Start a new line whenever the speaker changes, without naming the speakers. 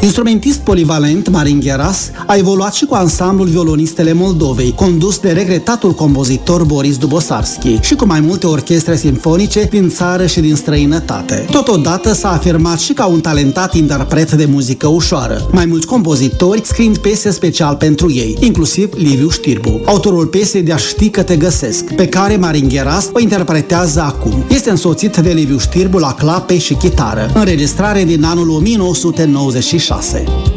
Instrumentist polivalent, Marin Gheras a evoluat și cu ansamblul Violonistele Moldovei, condus de regretatul compozitor Boris Dubosarski și cu mai multe orchestre simfonice din țară și din străinătate. Totodată s-a afirmat și ca un talentat interpret de muzică ușoară. Mai mulți compozitori scriind piese special pentru ei, inclusiv Liviu Știrbu, autorul piesei De-aș ști că te găsesc, pe care Marin Gheras o interpretează acum. Este însoțit de Liviu Știrbu la clape și chitară, înregistrare din anul 1996.